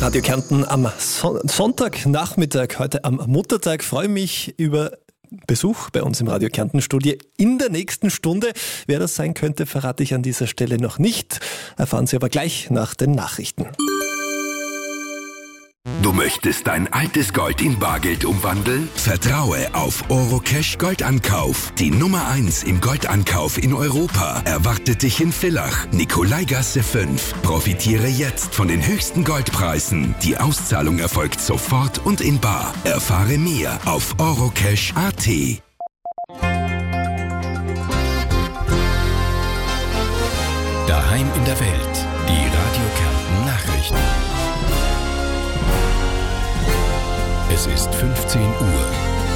Radio Kärnten am Sonntagnachmittag, heute am Muttertag, freue mich über Besuch bei uns im Radio Kärnten Studio in der nächsten Stunde. Wer das sein könnte, verrate ich an dieser Stelle noch nicht. Erfahren Sie aber gleich nach den Nachrichten. Du möchtest dein altes Gold in Bargeld umwandeln? Vertraue auf Orocash Goldankauf. Die Nummer 1 im Goldankauf in Europa erwartet dich in Villach, Nikolaigasse 5. Profitiere jetzt von den höchsten Goldpreisen. Die Auszahlung erfolgt sofort und in bar. Erfahre mehr auf orocash.at. Daheim in der Welt. Die Radio Kärnten Nachrichten. Es ist 15 Uhr.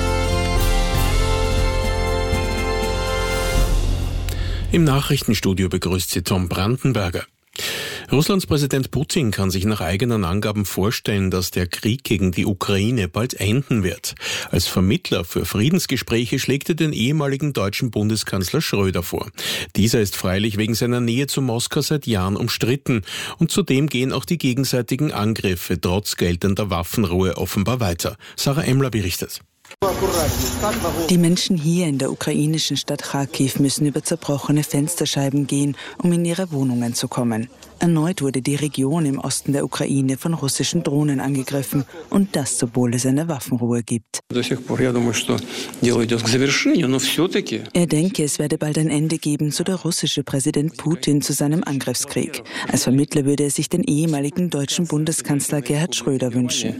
Im Nachrichtenstudio begrüßt Sie Tom Brandenberger. Russlands Präsident Putin kann sich nach eigenen Angaben vorstellen, dass der Krieg gegen die Ukraine bald enden wird. Als Vermittler für Friedensgespräche schlägt er den ehemaligen deutschen Bundeskanzler Schröder vor. Dieser ist freilich wegen seiner Nähe zu Moskau seit Jahren umstritten. Und zudem gehen auch die gegenseitigen Angriffe trotz geltender Waffenruhe offenbar weiter. Sarah Emmler berichtet. Die Menschen hier in der ukrainischen Stadt Kharkiv müssen über zerbrochene Fensterscheiben gehen, um in ihre Wohnungen zu kommen. Erneut wurde die Region im Osten der Ukraine von russischen Drohnen angegriffen und das, obwohl es eine Waffenruhe gibt. Er denke, es werde bald ein Ende geben, so der russische Präsident Putin zu seinem Angriffskrieg. Als Vermittler würde er sich den ehemaligen deutschen Bundeskanzler Gerhard Schröder wünschen.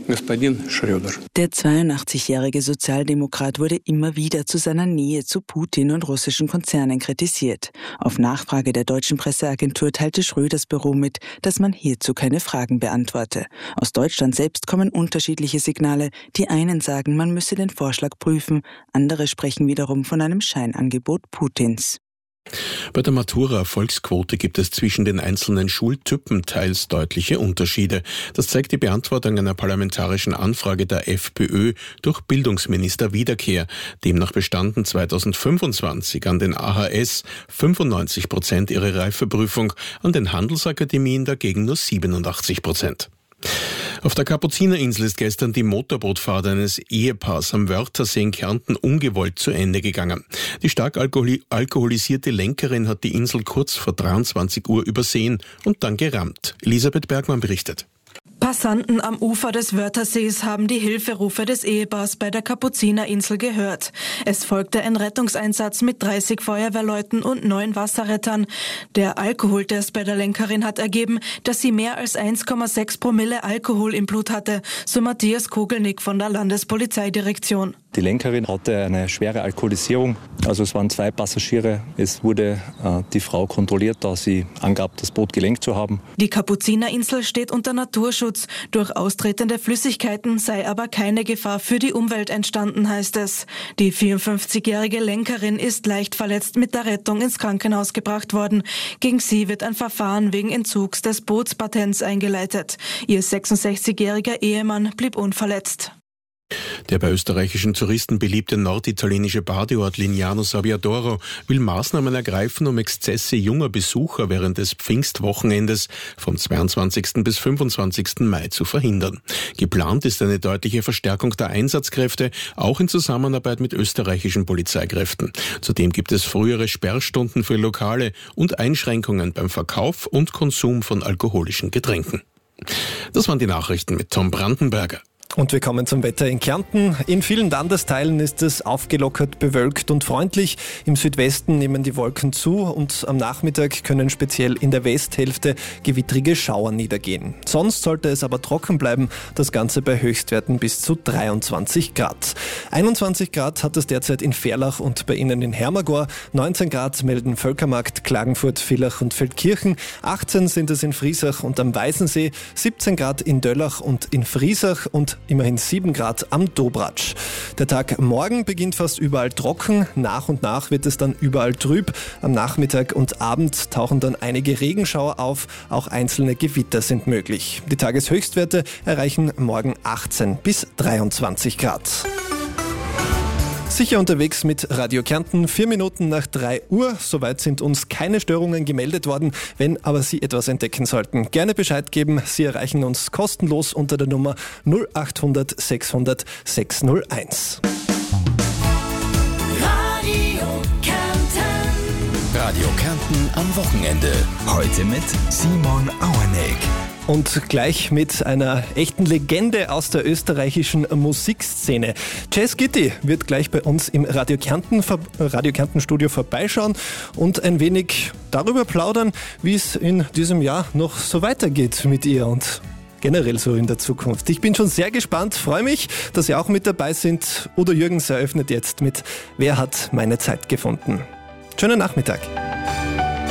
Der 82-jährige Sozialdemokrat wurde immer wieder zu seiner Nähe zu Putin und russischen Konzernen kritisiert. Auf Nachfrage der deutschen Presseagentur teilte Schröders Büro mit, dass man hierzu keine Fragen beantworte. Aus Deutschland selbst kommen unterschiedliche Signale. Die einen sagen, man müsse den Vorschlag prüfen, andere sprechen wiederum von einem Scheinangebot Putins. Bei der Matura-Erfolgsquote gibt es zwischen den einzelnen Schultypen teils deutliche Unterschiede. Das zeigt die Beantwortung einer parlamentarischen Anfrage der FPÖ durch Bildungsminister Wiederkehr. Demnach bestanden 2025 an den AHS 95% ihre Reifeprüfung, an den Handelsakademien dagegen nur 87%. Auf der Kapuzinerinsel ist gestern die Motorbootfahrt eines Ehepaars am Wörthersee in Kärnten ungewollt zu Ende gegangen. Die stark alkoholisierte Lenkerin hat die Insel kurz vor 23 Uhr übersehen und dann gerammt. Elisabeth Bergmann berichtet. Passanten am Ufer des Wörthersees haben die Hilferufe des Ehepaars bei der Kapuzinerinsel gehört. Es folgte ein Rettungseinsatz mit 30 Feuerwehrleuten und 9 Wasserrettern. Der Alkoholtest bei der Lenkerin hat ergeben, dass sie mehr als 1,6 Promille Alkohol im Blut hatte, so Matthias Kogelnick von der Landespolizeidirektion. Die Lenkerin hatte eine schwere Alkoholisierung, also es waren 2 Passagiere. Es wurde die Frau kontrolliert, da sie angab, das Boot gelenkt zu haben. Die Kapuzinerinsel steht unter Naturschutz. Durch austretende Flüssigkeiten sei aber keine Gefahr für die Umwelt entstanden, heißt es. Die 54-jährige Lenkerin ist leicht verletzt mit der Rettung ins Krankenhaus gebracht worden. Gegen sie wird ein Verfahren wegen Entzugs des Bootspatents eingeleitet. Ihr 66-jähriger Ehemann blieb unverletzt. Der bei österreichischen Touristen beliebte norditalienische Badeort Lignano Sabbiadoro will Maßnahmen ergreifen, um Exzesse junger Besucher während des Pfingstwochenendes vom 22. bis 25. Mai zu verhindern. Geplant ist eine deutliche Verstärkung der Einsatzkräfte, auch in Zusammenarbeit mit österreichischen Polizeikräften. Zudem gibt es frühere Sperrstunden für Lokale und Einschränkungen beim Verkauf und Konsum von alkoholischen Getränken. Das waren die Nachrichten mit Tom Brandenberger. Und wir kommen zum Wetter in Kärnten. In vielen Landesteilen ist es aufgelockert, bewölkt und freundlich. Im Südwesten nehmen die Wolken zu und am Nachmittag können speziell in der Westhälfte gewittrige Schauer niedergehen. Sonst sollte es aber trocken bleiben, das Ganze bei Höchstwerten bis zu 23 Grad. 21 Grad hat es derzeit in Verlach und bei Ihnen in Hermagor. 19 Grad melden Völkermarkt, Klagenfurt, Villach und Feldkirchen. 18 sind es in Friesach und am Weißensee. 17 Grad in Döllach und in Friesach und immerhin 7 Grad am Dobratsch. Der Tag morgen beginnt fast überall trocken. Nach und nach wird es dann überall trüb. Am Nachmittag und Abend tauchen dann einige Regenschauer auf. Auch einzelne Gewitter sind möglich. Die Tageshöchstwerte erreichen morgen 18 bis 23 Grad. Sicher unterwegs mit Radio Kärnten, 4 Minuten nach 3 Uhr. Soweit sind uns keine Störungen gemeldet worden. Wenn aber Sie etwas entdecken sollten, gerne Bescheid geben. Sie erreichen uns kostenlos unter der Nummer 0800 600 601. Radio Kärnten am Wochenende. Heute mit Simon Auerneck. Und gleich mit einer echten Legende aus der österreichischen Musikszene. Jazz Gitti wird gleich bei uns im Radio Kärnten Studio vorbeischauen und ein wenig darüber plaudern, wie es in diesem Jahr noch so weitergeht mit ihr und generell so in der Zukunft. Ich bin schon sehr gespannt, freue mich, dass Sie auch mit dabei sind. Udo Jürgens eröffnet jetzt mit Wer hat meine Zeit gefunden? Schönen Nachmittag.